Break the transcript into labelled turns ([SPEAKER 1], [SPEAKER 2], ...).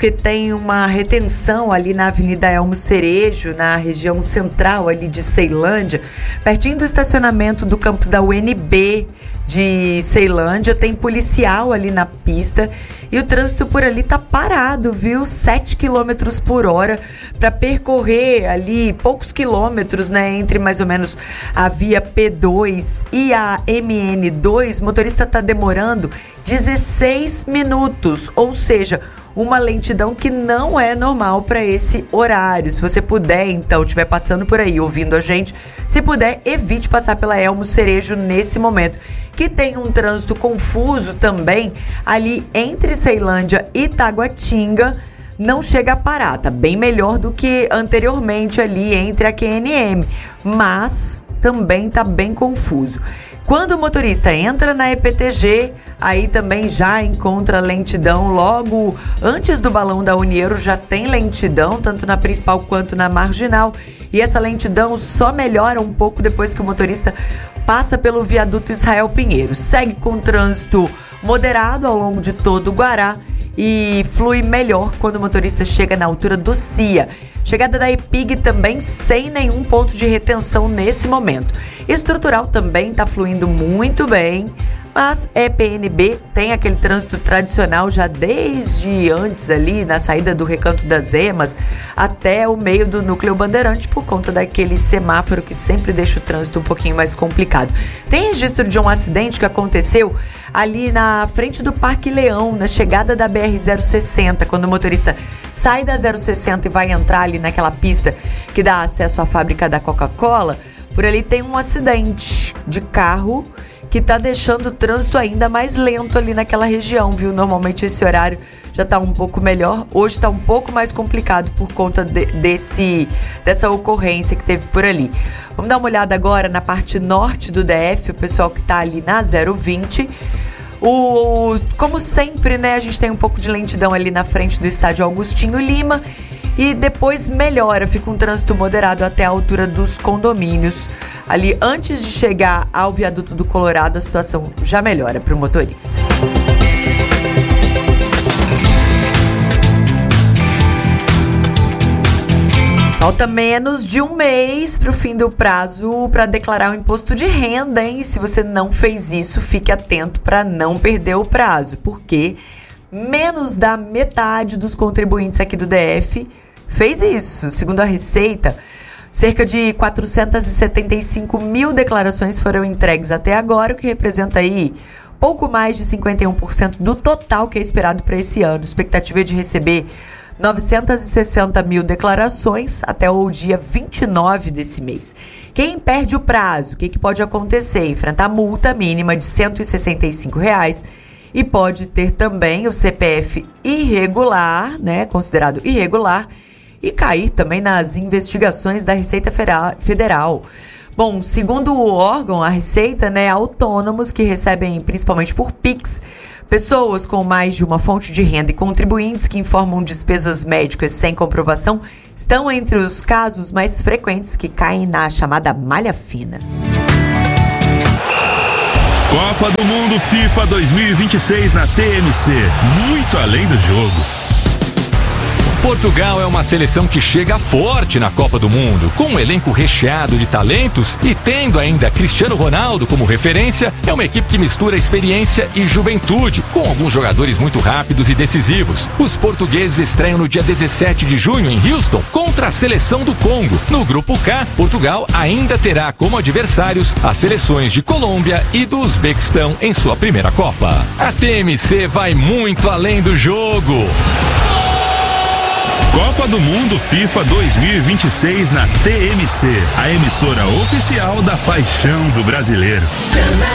[SPEAKER 1] porque tem uma retenção ali na Avenida Elmo Cerejo, na região central ali de Ceilândia, pertinho do estacionamento do campus da UNB de Ceilândia. Tem policial ali na pista e o trânsito por ali tá parado, viu? 7 km por hora para percorrer ali poucos quilômetros, né? Entre mais ou menos a via P2 e a MN2, o motorista tá demorando 16 minutos, ou seja, uma lentidão que não é normal para esse horário. Se você puder, então, estiver passando por aí ouvindo a gente, se puder, evite passar pela Elmo Cerejo nesse momento, que tem um trânsito confuso também ali entre Ceilândia e Taguatinga. Não chega a parar, tá bem melhor do que anteriormente ali entre a QNM, mas também tá bem confuso. Quando o motorista entra na EPTG, aí também já encontra lentidão. Logo antes do balão da Unieuro já tem lentidão, tanto na principal quanto na marginal. E essa lentidão só melhora um pouco depois que o motorista passa pelo viaduto Israel Pinheiro. Segue com trânsito moderado ao longo de todo o Guará e flui melhor quando o motorista chega na altura do CIA. Chegada da EPIG também sem nenhum ponto de retenção nesse momento. Estrutural também está fluindo muito bem, mas EPNB tem aquele trânsito tradicional já desde antes ali, na saída do Recanto das Emas até o meio do Núcleo Bandeirante, por conta daquele semáforo que sempre deixa o trânsito um pouquinho mais complicado. Tem registro de um acidente que aconteceu ali na frente do Parque Leão, na chegada da BR-060, quando o motorista sai da 060 e vai entrar ali naquela pista que dá acesso à fábrica da Coca-Cola. Por ali tem um acidente de carro que tá deixando o trânsito ainda mais lento ali naquela região, viu? Normalmente esse horário já tá um pouco melhor, hoje tá um pouco mais complicado por conta dessa ocorrência que teve por ali. Vamos dar uma olhada agora na parte norte do DF, o pessoal que tá ali na 020. Como sempre, né, a gente tem um pouco de lentidão ali na frente do estádio Augustinho Lima e depois melhora, fica um trânsito moderado até a altura dos condomínios. Ali, antes de chegar ao viaduto do Colorado, a situação já melhora para o motorista. Falta menos de um mês para o fim do prazo para declarar o imposto de renda, hein? Se você não fez isso, fique atento para não perder o prazo, porque menos da metade dos contribuintes aqui do DF fez isso. Segundo a Receita, cerca de 475 mil declarações foram entregues até agora, o que representa aí pouco mais de 51% do total que é esperado para esse ano. A expectativa é de receber 960 mil declarações até o dia 29 desse mês. Quem perde o prazo, o que pode acontecer? Enfrentar multa mínima de R$ 165 e pode ter também o CPF irregular, né, considerado irregular, e cair também nas investigações da Receita Federal. Bom, segundo o órgão, a Receita, né, autônomos que recebem principalmente por Pix, pessoas com mais de uma fonte de renda e contribuintes que informam despesas médicas sem comprovação estão entre os casos mais frequentes que caem na chamada malha fina.
[SPEAKER 2] Copa do Mundo FIFA 2026 na TMC. Muito além do jogo.
[SPEAKER 3] Portugal é uma seleção que chega forte na Copa do Mundo, com um elenco recheado de talentos e tendo ainda Cristiano Ronaldo como referência. É uma equipe que mistura experiência e juventude, com alguns jogadores muito rápidos e decisivos. Os portugueses estreiam no dia 17 de junho em Houston contra a seleção do Congo. No grupo K, Portugal ainda terá como adversários as seleções de Colômbia e do Uzbequistão em sua primeira Copa. A TMC vai muito além do jogo.
[SPEAKER 2] Copa do Mundo FIFA 2026 na TMC, a emissora oficial da paixão do brasileiro.